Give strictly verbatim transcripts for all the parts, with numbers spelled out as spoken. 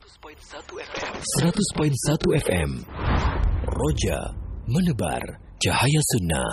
seratus koma satu F M Roja menebar cahaya sunnah.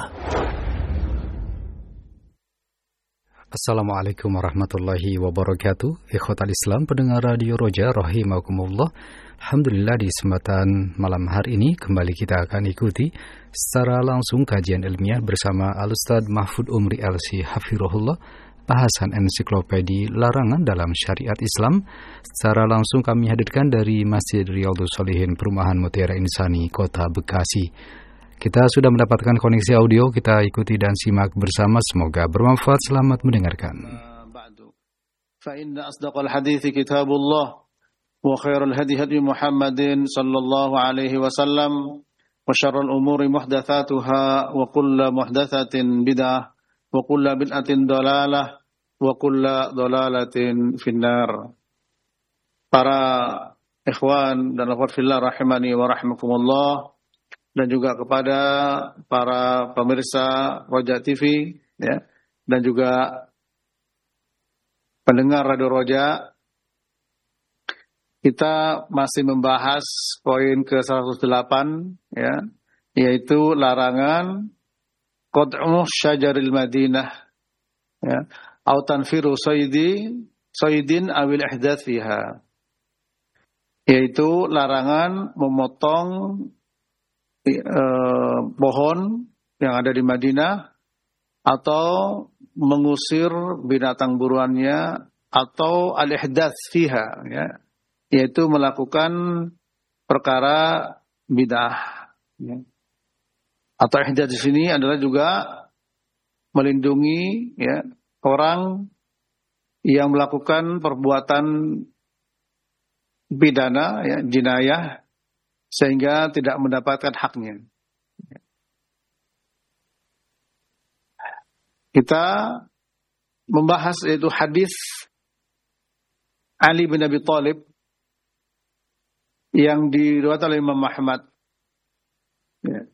Assalamualaikum warahmatullahi wabarakatuh. Ikhwatal Islam, pendengar Radio Roja rahimakumullah. Alhamdulillah, di kesempatan malam hari ini kembali kita akan ikuti secara langsung kajian ilmiah bersama Al-Ustadz Mahfud Umri L C Hafirullah, bahasan ensiklopedi larangan dalam syariat Islam. Secara langsung kami hadirkan dari Masjid Riyadhus Shalihin, Perumahan Mutiara Insani, Kota Bekasi. Kita sudah mendapatkan koneksi audio, kita ikuti dan simak bersama, semoga bermanfaat. Selamat mendengarkan. Fa inna asdaqal hadithi kitabullah wa khairul hadi hadi Muhammadin sallallahu alaihi wasallam wa syarrul umuri muhdatsatuha wa kullu muhdatsatin bid'ah wa kullu bid'atin dalalah wa kullu dalalatin finnar. Para ikhwan dan akhwat fillah rahimani wa rahimakumullah, dan juga kepada para pemirsa Roja T V, ya, dan juga pendengar Radio Roja. Kita masih membahas poin ke seratus delapan, ya, yaitu larangan qad'u syajaril Madinah, ya, au tanfiru saydi saydin awil ihdath fiha, yaitu larangan memotong eh, pohon yang ada di Madinah atau mengusir binatang buruannya atau al-ihdath fiha, ya, yaitu melakukan perkara bid'ah, ya. Atau ihdath di sini adalah juga melindungi, ya, orang yang melakukan perbuatan pidana, ya, jinayah, sehingga tidak mendapatkan haknya. Kita membahas yaitu hadis Ali bin Abi Thalib yang diriwayatkan oleh Imam Ahmad, ya,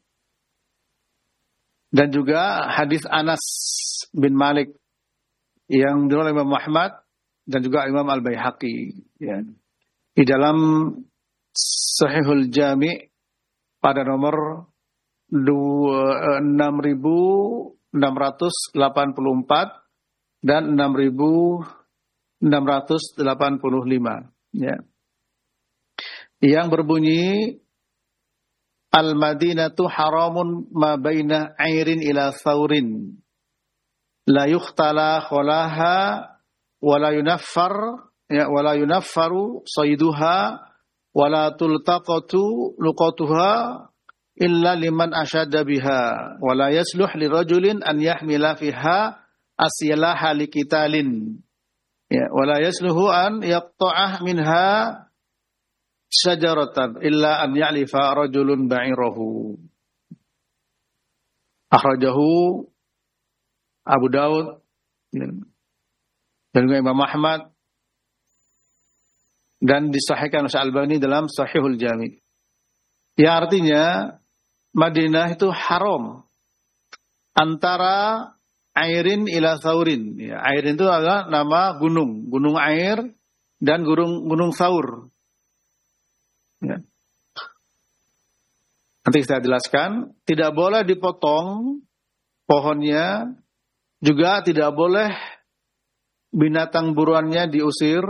dan juga hadis Anas bin Malik yang diriwayatkan oleh Imam Ahmad dan juga Imam Al-Baihaqi, ya, di dalam Sahihul Jami' pada nomor enam ribu enam ratus delapan puluh empat dan enam ribu enam ratus delapan puluh lima, ya, yang berbunyi Al-Madinatu haramun ma baina airin ila thawrin la yukhtala kholaha wa la yunaffar, ya, wa la yunaffaru sayduha wa la tultaqatu luqatuha illa liman ashadda biha wa la yasluh lirajulin an yahmila fiha asyalaha liqitalin, ya, wa la yasluhu an yaqta'ah minha syajaratan illa an ya'lifa rajulun ba'irahu. Akhrajahu Abu Daud dan Imam Ahmad, dan disahihkan oleh Al-Albani dalam Sahihul Jami'. Ya, artinya Madinah itu haram antara airin ila thaurin. Ya, airin itu adalah nama gunung, gunung Air dan gunung gunung Thaur. Ya. Nanti saya jelaskan, tidak boleh dipotong pohonnya, juga tidak boleh binatang buruannya diusir,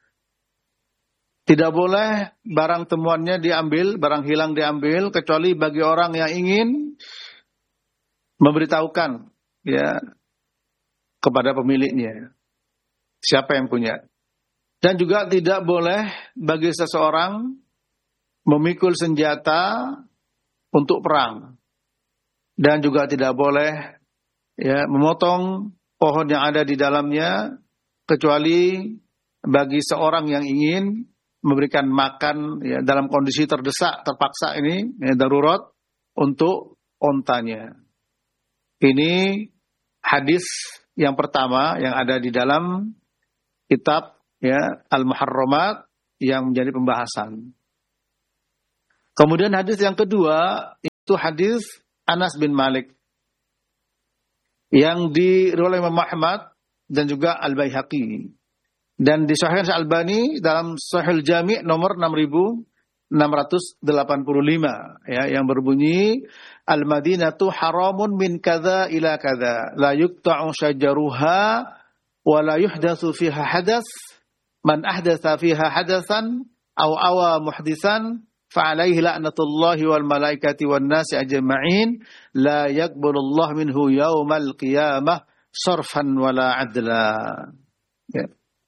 tidak boleh barang temuannya diambil, barang hilang diambil, kecuali bagi orang yang ingin memberitahukan, ya, kepada pemiliknya siapa yang punya. Dan juga tidak boleh bagi seseorang memikul senjata untuk perang, dan juga tidak boleh, ya, memotong pohon yang ada di dalamnya kecuali bagi seorang yang ingin memberikan makan, ya, dalam kondisi terdesak, terpaksa ini, ya, darurat untuk ontanya. Ini hadis yang pertama yang ada di dalam kitab, ya, Al-Muharramat yang menjadi pembahasan. Kemudian hadis yang kedua itu hadis Anas bin Malik yang diriwayatkan oleh Imam Ahmad dan juga Al-Baihaqi, Dan disahihkan Al-Albani dalam Sahih Jami' nomor enam ribu enam ratus delapan puluh lima, ya, yang berbunyi Al-Madinatu haramun min kadza ila kadza la yuqta'u syajaruha wa la yuhdatsu fiha hadath man ahdatsa fiha hadatsan aw awa muhdisan fa alaihi la'natullahi wal malaikati wan nasi ajma'in la yaqbalullahu minhu yaumal qiyamah sarfan wala adla. Ya.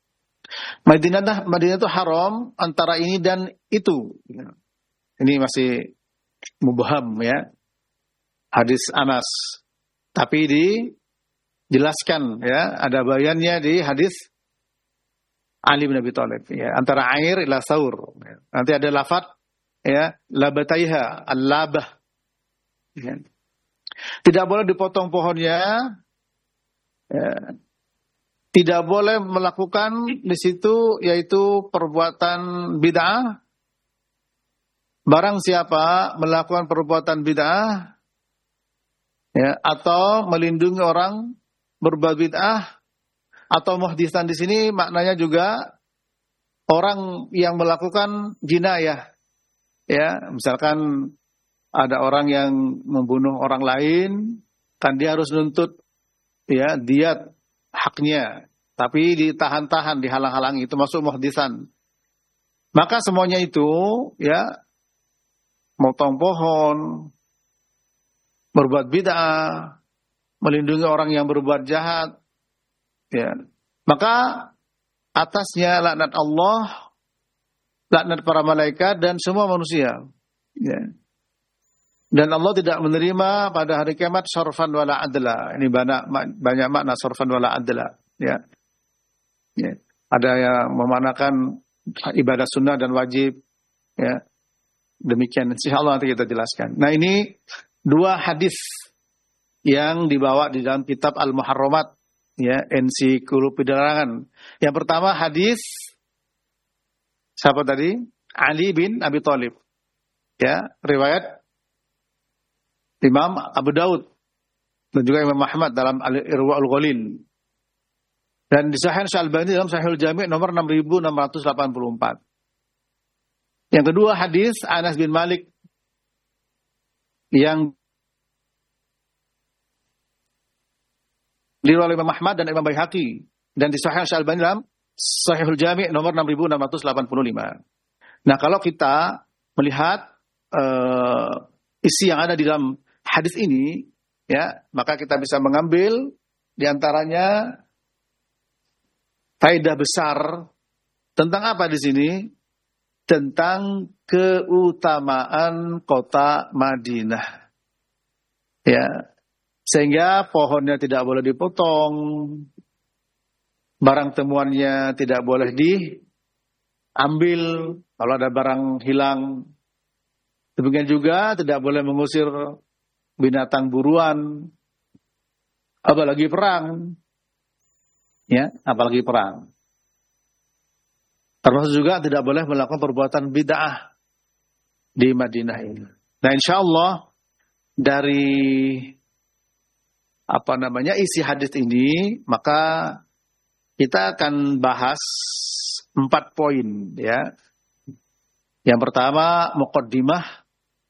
Madinah Madinah itu haram antara ini dan itu. Ini masih mubham, ya. Hadis Anas. Tapi dijelaskan, ya, ada bayannya di hadis Ali bin Abi Thalib, ya, antara air ila saur. Ya. Nanti ada lafaz, ya, labataiha, al-labah. Ya. Tidak boleh dipotong pohonnya. Ya. Tidak boleh melakukan di situ yaitu perbuatan bid'ah. Barang siapa melakukan perbuatan bid'ah, ya, atau melindungi orang berbuat bid'ah, atau muhdisan di sini maknanya juga orang yang melakukan jinayah. Ya, misalkan ada orang yang membunuh orang lain, kan dia harus nuntut, ya, diat haknya, tapi ditahan-tahan, dihalang-halangi, itu masuk muhdisan. Maka semuanya itu, ya, motong pohon, berbuat bid'ah, melindungi orang yang berbuat jahat, ya, maka atasnya laknat Allah, laknat para malaikat dan semua manusia, ya. Dan Allah tidak menerima pada hari kiamat sarfan wala adla. Ini banyak banyak makna sarfan wala adla, ya. Ya. Ada yang memanakan ibadah sunnah dan wajib, ya. Demikian, insyaallah nanti kita jelaskan. Nah, ini dua hadis yang dibawa di dalam kitab Al-Muharramat, ya, ensiklopedia larangan. Yang pertama hadis siapa tadi? Ali bin Abi Thalib. Ya, riwayat Imam Abu Daud dan juga Imam Ahmad dalam Irwaul Ghalil. Dan disahihkan Al-Albani dalam Sahih Jami' nomor enam ribu enam ratus delapan puluh empat. Yang kedua hadis Anas bin Malik yang diriwayatkan oleh Imam Ahmad dan Imam Baihaqi dan disahihkan Al-Albani dalam Sahih Jami' nomor enam ribu enam ratus delapan puluh lima. Nah, kalau kita melihat uh, isi yang ada di dalam hadis ini, ya, maka kita bisa mengambil di antaranya faedah besar tentang apa di sini? Tentang keutamaan kota Madinah. Ya. Sehingga pohonnya tidak boleh dipotong, barang temuannya tidak boleh diambil kalau ada barang hilang. Demikian juga tidak boleh mengusir binatang buruan, apalagi perang, ya, apalagi perang. Termasuk juga tidak boleh melakukan perbuatan bid'ah di Madinah ini. Nah, insya Allah dari apa namanya isi hadis ini, maka kita akan bahas empat poin, ya. Yang pertama muqaddimah,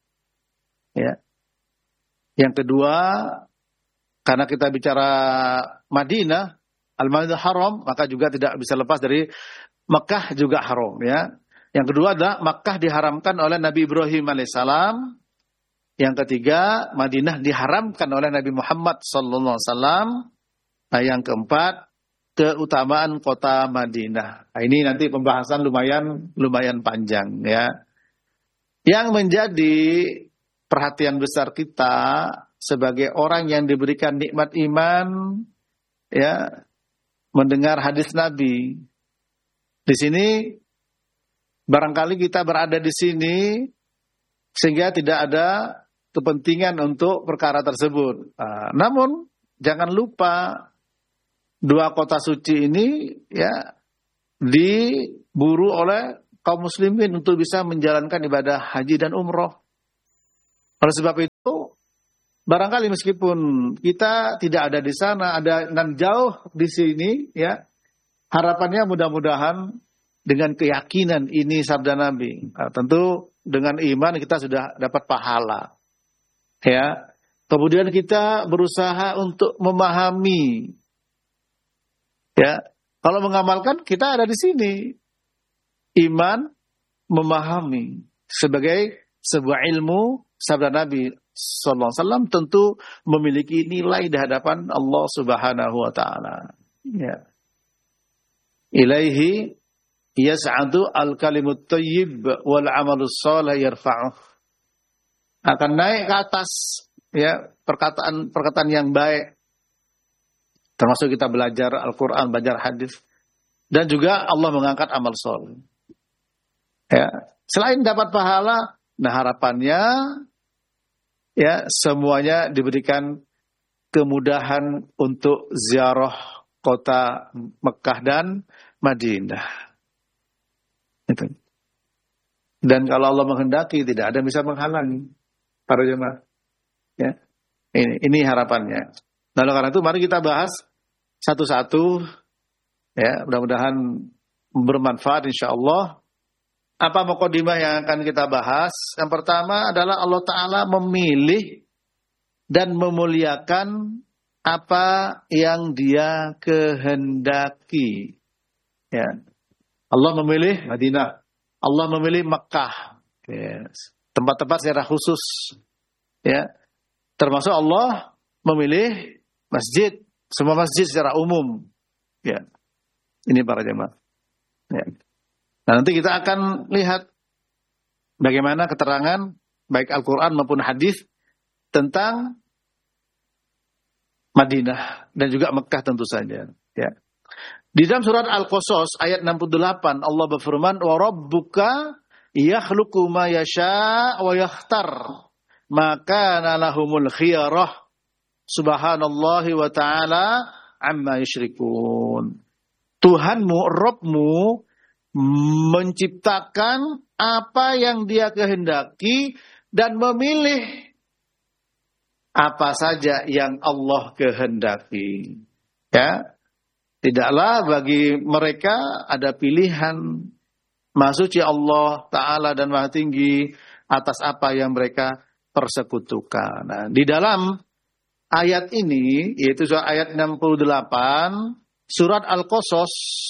ya. Yang kedua, karena kita bicara Madinah, Al-Madinah haram, maka juga tidak bisa lepas dari Mekah juga haram, ya. Yang kedua adalah Mekah diharamkan oleh Nabi Ibrahim alaihissalam. Yang ketiga, Madinah diharamkan oleh Nabi Muhammad sallallahu alaihi wasallam. Nah, yang keempat, keutamaan kota Madinah. Nah, ini nanti pembahasan lumayan lumayan panjang, ya. Yang menjadi perhatian besar kita sebagai orang yang diberikan nikmat iman, ya, mendengar hadis Nabi. Di sini barangkali kita berada di sini sehingga tidak ada kepentingan untuk perkara tersebut. Nah, namun jangan lupa dua kota suci ini, ya, diburu oleh kaum muslimin untuk bisa menjalankan ibadah haji dan umroh. Oleh sebab itu, barangkali meskipun kita tidak ada di sana, ada nan jauh di sini, ya, harapannya mudah-mudahan dengan keyakinan ini sabda Nabi. Nah, tentu dengan iman kita sudah dapat pahala. Ya. Kemudian kita berusaha untuk memahami. Ya. Kalau mengamalkan kita ada di sini. Iman memahami sebagai sebuah ilmu sabda Nabi sallallahu alaihi wasallam tentu memiliki nilai di hadapan Allah Subhanahu wa taala. Ya. Ilaihi yas'adu al-kalimut thayyib wal 'amalus shalih yarfa'uh. Akan naik ke atas ya perkataan-perkataan yang baik. Termasuk kita belajar Al-Qur'an, belajar hadis dan juga Allah mengangkat amal shalih. Ya, selain dapat pahala, nah harapannya ya semuanya diberikan kemudahan untuk ziarah kota Mekah dan Madinah. Itu. Dan kalau Allah menghendaki tidak ada yang bisa menghalangi para jemaah. Ya. Ini ini harapannya. Nah, karena itu mari kita bahas satu-satu ya, mudah-mudahan bermanfaat insyaallah. Apa mukadimah yang akan kita bahas? Yang pertama adalah Allah Ta'ala memilih dan memuliakan apa yang Dia kehendaki. Ya. Allah memilih Madinah. Allah memilih Makkah. Yes. Tempat-tempat secara khusus. Ya. Termasuk Allah memilih masjid. Semua masjid secara umum. Ya. Ini para jemaah. Ya. Nah, nanti kita akan lihat bagaimana keterangan baik Al-Quran maupun hadis tentang Madinah dan juga Mekah tentu saja. Ya. Di dalam surat Al-Qasas ayat enam puluh delapan Allah berfirman, "Wa rabbuka yakhluqu ma yasha' wa yakhtar, maka lahumul khiyarah, subhanallahi wa ta'ala amma yusyrikun." Tuhanmu, Rabbmu menciptakan apa yang Dia kehendaki dan memilih apa saja yang Allah kehendaki. Ya. Tidaklah bagi mereka ada pilihan. Maha Suci Allah Ta'ala dan Maha Tinggi atas apa yang mereka persekutukan. Nah, di dalam ayat ini, yaitu ayat enam puluh delapan, surat Al-Qasas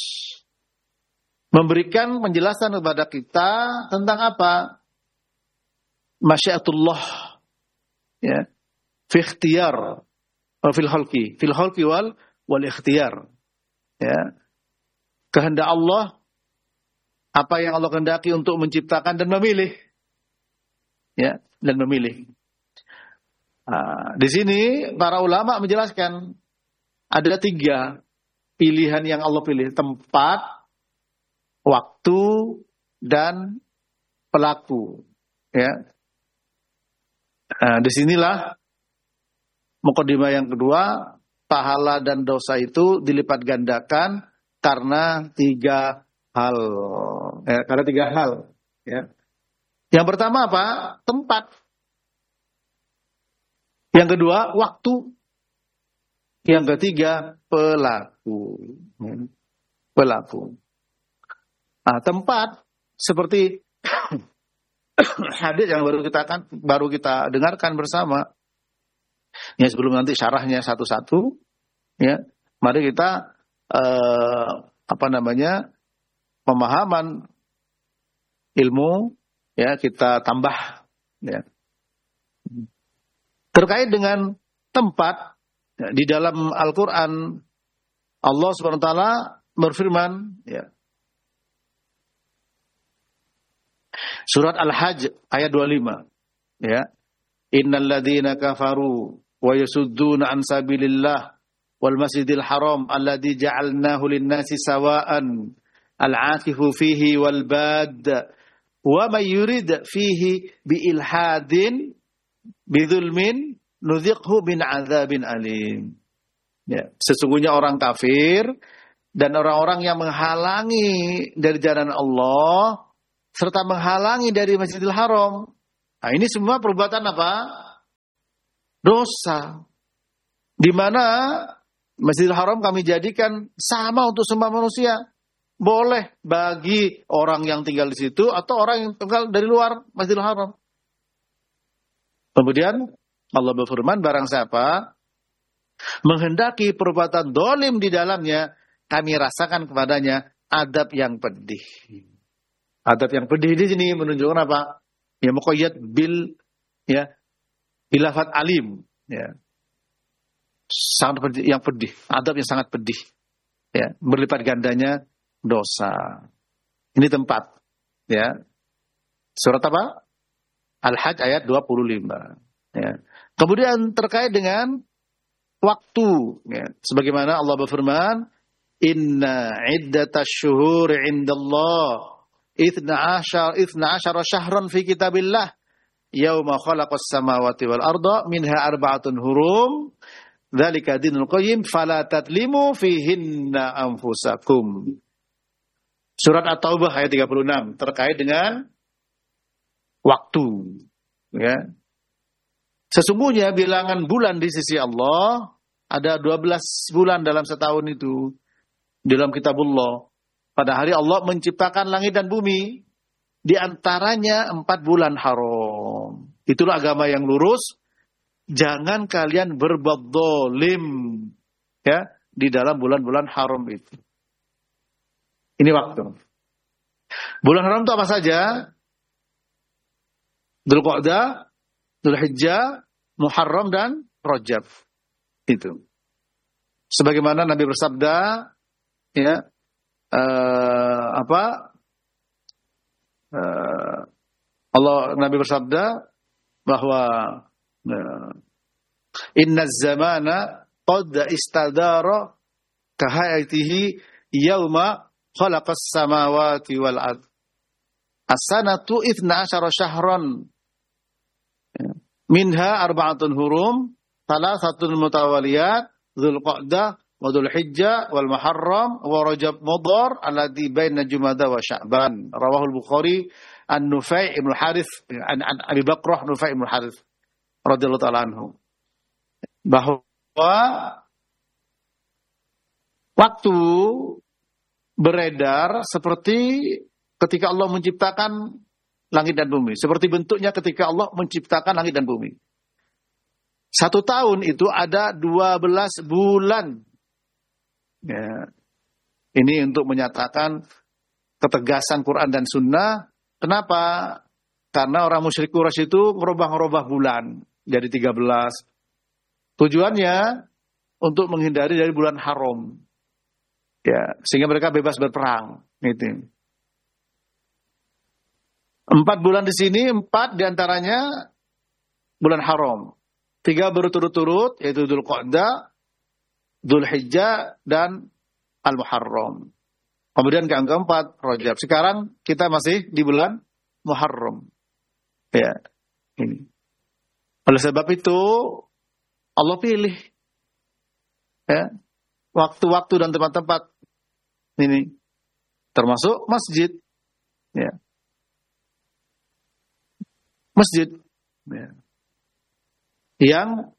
memberikan penjelasan kepada kita tentang apa? Masyiatullah. Ya. Fi ikhtiyar. Fil khalqi. Fil khalqi wal, wal ikhtiyar. Ya. Kehendak Allah. Apa yang Allah kehendaki untuk menciptakan dan memilih. Ya. Dan memilih. Nah, di sini para ulama menjelaskan. Ada tiga pilihan yang Allah pilih. Tempat, waktu dan pelaku, ya. Nah, disinilah mukadimah yang kedua, pahala dan dosa itu dilipat gandakan karena tiga hal, ya, karena tiga hal, ya. Yang pertama apa? Tempat. Yang kedua waktu. Yang ketiga pelaku, ya. Pelaku. Nah, tempat seperti hadis yang baru kita kan baru kita dengarkan bersama. Ya, sebelum nanti syarahnya satu-satu, ya, mari kita eh, apa namanya pemahaman ilmu, ya, kita tambah, ya. Terkait dengan tempat, ya, di dalam Al-Quran Allah subhanahu wa taala berfirman, ya. Surat Al-Hajj ayat dua puluh lima. Ya. Innal ladzina kafaru wa yasudduna an sabilillah wal masjidil haram alladzi ja'alnahu lin-nasi sawa'an al-'akifu fihi wal bad wa may yurid fihi bi ilhadin bidzulmin nudhiqhu min 'adzabin alim. Ya, sesungguhnya orang kafir dan orang-orang yang menghalangi dari jalan Allah serta menghalangi dari Masjidil Haram. Nah, ini semua perbuatan apa? Dosa. Di mana Masjidil Haram kami jadikan sama untuk semua manusia. Boleh bagi orang yang tinggal di situ atau orang yang tinggal dari luar Masjidil Haram. Kemudian Allah berfirman, barang siapa menghendaki perbuatan dolim di dalamnya, kami rasakan kepadanya adab yang pedih. Adab yang pedih di sini menunjukkan apa? Ya, muqayyad bil ya bilafat alim, ya. Sangat pedih, yang pedih, adab yang sangat pedih. Ya, berlipat gandanya dosa. Ini tempat, ya. Surat apa? Al-Hajj ayat dua puluh lima. Ya. Kemudian terkait dengan waktu, ya. Sebagaimana Allah berfirman, Inna iddatash syuhuri indallah ithna ashar ithna ashara syahran fi kitabillah yauma khalaqas samawati wal arda minha arba'atun hurum dzalika dinul qayyim fala tatlimu fihinna anfusakum. Surat At-Taubah ayat tiga puluh enam terkait dengan waktu, ya. Sesungguhnya bilangan bulan di sisi Allah ada dua belas bulan dalam setahun itu dalam kitabullah. Pada hari Allah menciptakan langit dan bumi, di antaranya empat bulan haram. Itulah agama yang lurus. Jangan kalian berbuat zalim, ya, di dalam bulan-bulan haram itu. Ini waktu. Bulan haram itu apa saja? Dzulqa'dah, Dzulhijjah, Muharram dan Rajab. Itu. Sebagaimana Nabi bersabda, ya, uh, apa? Uh, Allah Nabi bersabda bahwa uh, Inna zamana qad istadara kahayatihi yauma khalaqas samawati wal ard. As-sanatu ithna asyara syahran. Minha arba'atun hurum, thalathatun mutawaliyat, Dzulqa'dah wa Dzulhijjah wal Muharram wa Rajab Mudhar alladzi baina Jumada wa Sya'ban. Rawahul Bukhari an Nufai' ibn Harith an, an Abi Bakrah Nufai' ibn Harith radhiyallahu ta'ala anhu. Bahwa waktu beredar seperti ketika Allah menciptakan langit dan bumi. Seperti bentuknya ketika Allah menciptakan langit dan bumi. Satu tahun itu ada dua belas bulan. Ya. Ini untuk menyatakan ketegasan Quran dan Sunnah. Kenapa? Karena orang musyrik Quraisy itu merubah-rubah bulan jadi tiga belas. Tujuannya untuk menghindari dari bulan haram. Ya, sehingga mereka bebas berperang. Gitu. Empat bulan di sini, empat diantaranya bulan haram. Tiga berturut-turut, yaitu Dzulqa'dah, Dzulhijjah, dan Al-Muharram. Kemudian yang keempat, Rajab. Sekarang kita masih di bulan Muharram. Ya, ini. Oleh sebab itu, Allah pilih ya, waktu-waktu dan tempat-tempat ini, termasuk masjid. Ya. Masjid ya, yang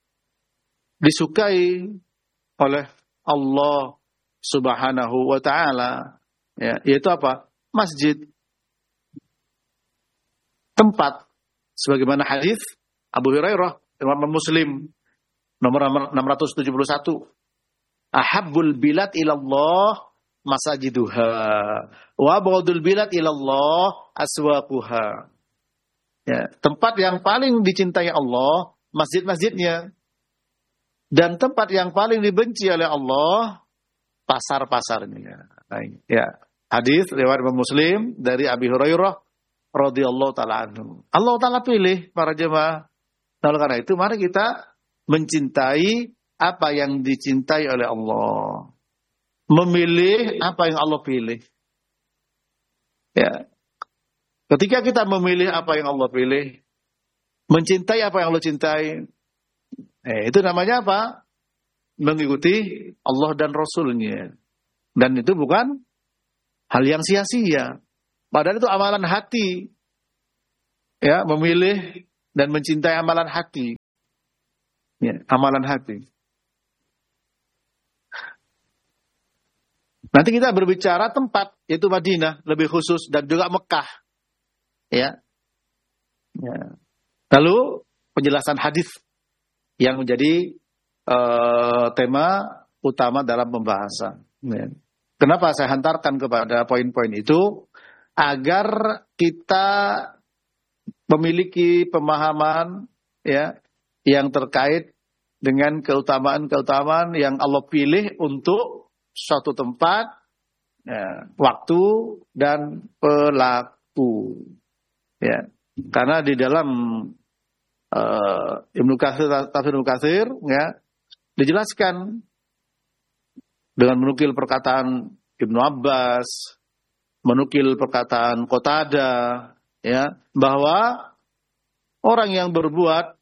disukai oleh Allah Subhanahu wa ta'ala, ya, yaitu apa? Masjid. Tempat. Sebagaimana hadis Abu Hurairah, Imam Muslim, nomor enam ratus tujuh puluh satu. Ahabbul bilad ilallah masajiduha, wa abghadul bilad ilallah aswaquha. Ya, tempat yang paling dicintai Allah, masjid-masjidnya. Dan tempat yang paling dibenci oleh Allah, pasar-pasarnya. Ya, hadis riwayat Imam Muslim dari Abi Hurairah radhiyallahu taala anhu. Allah taala pilih para jemaah. Oleh karena itu, mari kita mencintai apa yang dicintai oleh Allah. Memilih apa yang Allah pilih. Ya. Ketika kita memilih apa yang Allah pilih, mencintai apa yang Allah cintai, eh, itu namanya apa? Mengikuti Allah dan Rasulnya. Dan itu bukan hal yang sia-sia. Padahal itu amalan hati. Ya, memilih dan mencintai amalan hati. Ya, amalan hati. Nanti kita berbicara tempat, yaitu Madinah, lebih khusus, dan juga Mekah. Ya. Ya. Lalu penjelasan hadis yang menjadi uh, tema utama dalam pembahasan. Ya. Kenapa saya hantarkan kepada poin-poin itu? Agar kita memiliki pemahaman ya yang terkait dengan keutamaan-keutamaan yang Allah pilih untuk suatu tempat, ya, waktu dan pelaku. Ya, karena di dalam uh, Ibnu Katsir, tafsir Ibnu Katsir, ya, dijelaskan dengan menukil perkataan Ibnu Abbas, menukil perkataan Qatadah, ya, bahwa orang yang berbuat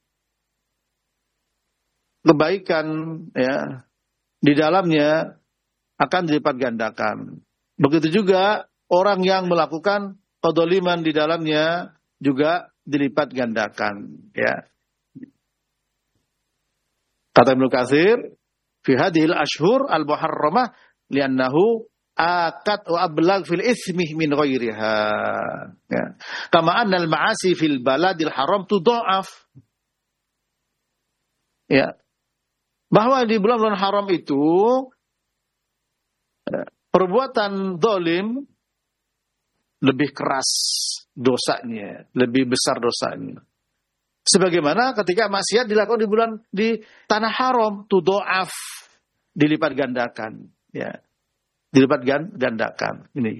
kebaikan, ya, di dalamnya akan dilipat gandakan. Begitu juga orang yang melakukan kedzaliman di dalamnya juga dilipat gandakan. Ya. Kata Ibnu Katsir, fi hadhil ashhur al-muharramah li'annahu akad wa ablag fil ismi min ghairiha. Ya. Kama anna al-ma'asi fil baladil haram tudha'af. Ya. Bahwa di bulan-bulan haram itu perbuatan zalim lebih keras dosanya, lebih besar dosanya. Sebagaimana ketika maksiat dilakukan di bulan di tanah haram, tudha'af, dilipat gandakan, ya. Dilipat gandakan. Ini.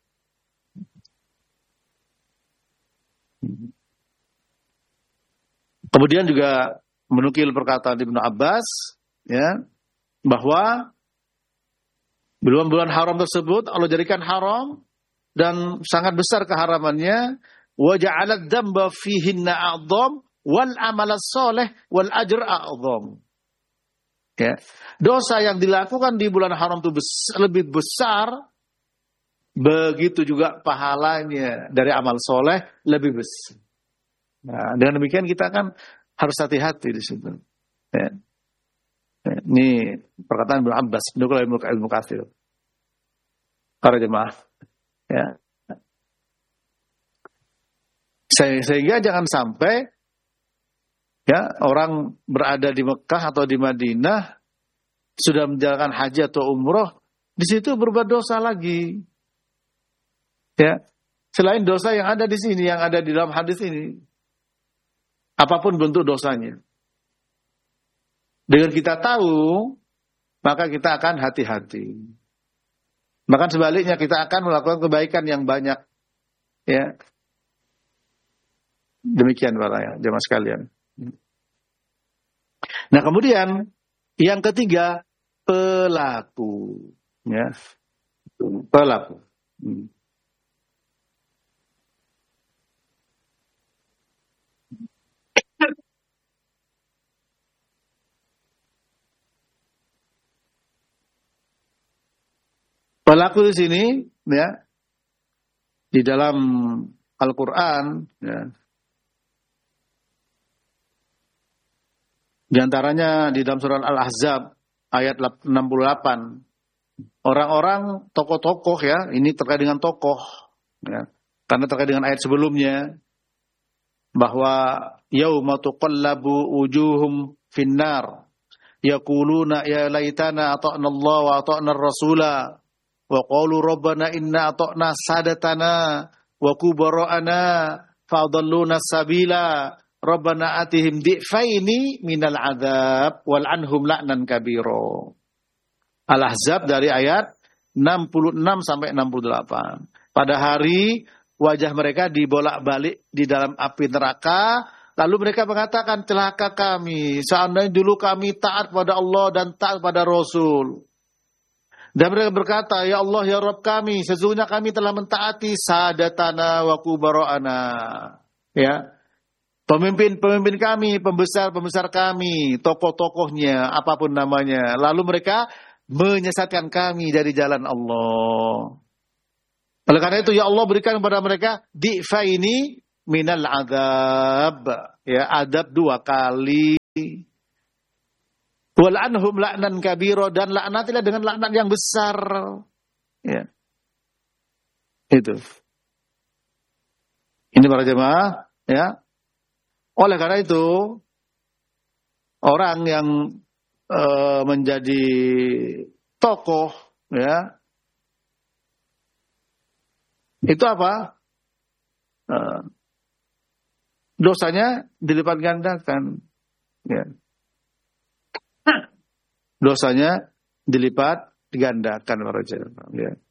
Kemudian juga menukil perkataan Ibnu Abbas, ya, bahwa bulan-bulan haram tersebut Allah jadikan haram dan sangat besar keharamannya. Wa ja'alad dzamba fihinna a'dham wal amal shalih wal ajr a'dham. Ya. Dosa yang dilakukan di bulan haram itu besar, lebih besar, begitu juga pahalanya dari amal soleh lebih besar. Nah, dengan demikian kita kan harus hati-hati di situ. Ya. Ya. Ini perkataan Ibnu Abbas, menukil Ibnu Katsir. Para jemaah, ya. Sehingga jangan sampai ya orang berada di Mekah atau di Madinah sudah menjalankan haji atau umroh, di situ berbuat dosa lagi. Ya, selain dosa yang ada di sini, yang ada di dalam hadis ini, apapun bentuk dosanya. Dengan kita tahu, maka kita akan hati-hati. Bahkan sebaliknya kita akan melakukan kebaikan yang banyak. Ya, demikian para jemaah sekalian. Nah kemudian yang ketiga pelaku, ya, pelaku. Hmm. Pelaku di sini, ya, di dalam Al-Quran, ya, di antaranya di dalam surah Al-Ahzab ayat enam puluh delapan, orang-orang tokoh-tokoh, ya, ini terkait dengan tokoh, ya, karena terkait dengan ayat sebelumnya bahwa yauma tuqallabu wujuhum finnar yaquluna ya laitana ata'na Allah wa ata'na ar-rasula wa qalu rabbana inna ata'na sadatana wa kubara'ana fa'adalluna sabila rabbana atihim di'faini minal adzab wal anhum la'nan kabira. Al-Ahzab dari ayat enam puluh enam sampai enam puluh delapan. Pada hari wajah mereka dibolak-balik di dalam api neraka, lalu mereka mengatakan, celaka kami, seandainya dulu kami taat pada Allah dan taat pada Rasul. Dan mereka berkata, ya Allah, ya Rabb kami, sesungguhnya kami telah mentaati sadatana wa kubara'ana. Ya, pemimpin-pemimpin kami, pembesar-pembesar kami, tokoh-tokohnya, apapun namanya. Lalu mereka menyesatkan kami dari jalan Allah. Oleh karena itu, ya Allah berikan kepada mereka di'fa ini minal adab. Ya, adab dua kali. Wal anhum la'nan kabiro, dan laknatilah dengan laknat yang besar. Ya. Itu. Ini para jemaah, ya. Oleh karena itu, orang yang e, menjadi tokoh, ya, itu apa? E, dosanya dilipat gandakan, ya. Dosanya dilipat gandakan para jemaah, ya.